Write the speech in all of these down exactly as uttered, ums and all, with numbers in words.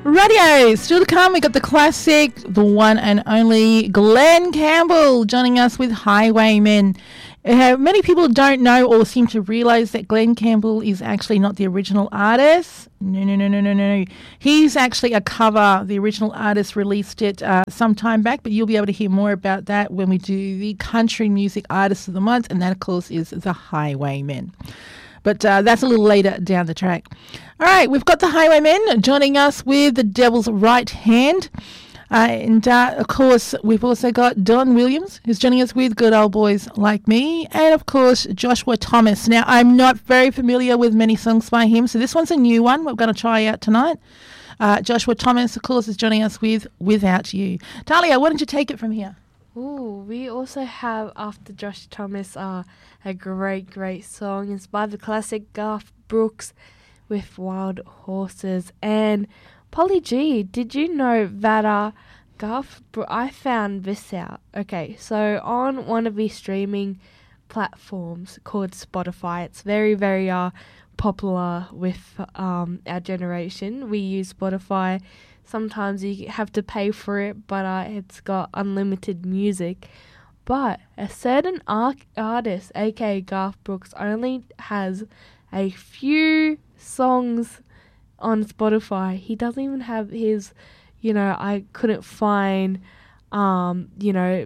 Radio, still to come, we got the classic, the one and only Glenn Campbell joining us with Highwaymen. Uh, many people don't know or seem to realise that Glenn Campbell is actually not the original artist. No, no, no, no, no, no. He's actually a cover. The original artist released it uh, some time back, but you'll be able to hear more about that when we do the Country Music Artist of the Month, and that, of course, is the Highwaymen. But uh, that's a little later down the track. All right, we've got the Highwaymen joining us with The Devil's Right Hand. Uh, and, uh, of course, we've also got Don Williams, who's joining us with Good Old Boys Like Me. And, of course, Joshua Thomas. Now, I'm not very familiar with many songs by him, so this one's a new one we're going to try out tonight. Uh, Joshua Thomas, of course, is joining us with Without You. Talia, why don't you take it from here? Ooh, we also have, after Josh Thomas, uh, a great, great song. It's by the classic Garth Brooks with Wild Horses. And Polly G, did you know that uh, Garth Bro- I found this out. Okay, so on one of these streaming platforms called Spotify, it's very, very uh, popular with um, our generation. We use Spotify. Sometimes you have to pay for it, but uh, it's got unlimited music. But a certain ar- artist, aka Garth Brooks, only has a few songs on Spotify. He doesn't even have his, you know, I couldn't find, um, you know,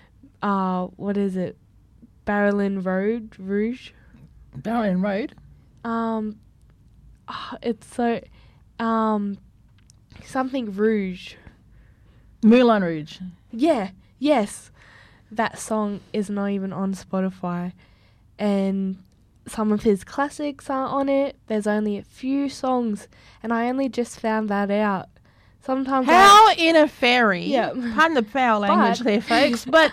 uh, what is it? Barrelin Road, Rouge? Barrelin Road? Um, oh, it's so, um... something Rouge. Moulin Rouge. Yeah, yes. That song is not even on Spotify. And some of his classics are on it. There's only a few songs. And I only just found that out. Sometimes How I, in a ferry? Yeah. Pardon the foul language But- there, folks. But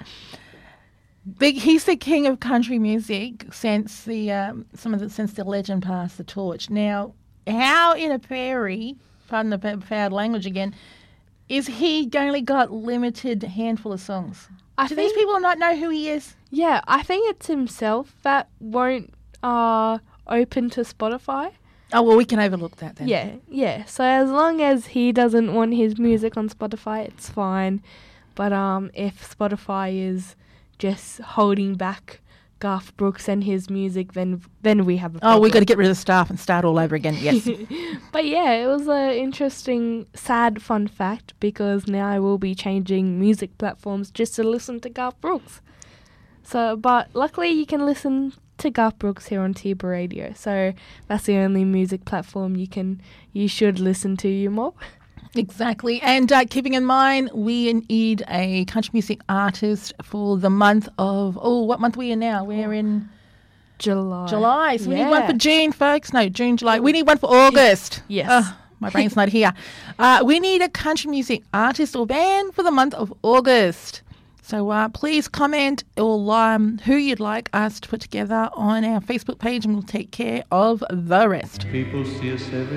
the, he's the king of country music since the um, some of the, since the legend passed the torch. Now, how in a ferry... pardon the foul language again, is he only got limited handful of songs? I Do think, these people not know who he is? Yeah, I think it's himself that won't uh, open to Spotify. Oh, well, we can overlook that then. Yeah, yeah. So as long as he doesn't want his music on Spotify, it's fine. But um, if Spotify is just holding back Garth Brooks and his music, then then we have a problem. Oh, we've got to get rid of the staff and start all over again, yes. But yeah, it was an interesting, sad fun fact, because now I will be changing music platforms just to listen to Garth Brooks. So, but luckily you can listen to Garth Brooks here on Tiba Radio. So that's the only music platform you can, you should listen to, you mob. Exactly. And uh, keeping in mind, we need a country music artist for the month of, oh, what month are we in now? We're in July. July. So we need one Yeah. for June, folks. No, June, July. We need one for August. Yes. Oh, my brain's not here. Uh, we need a country music artist or band for the month of August. So uh, please comment or um, who you'd like us to put together on our Facebook page, and we'll take care of the rest. People see us every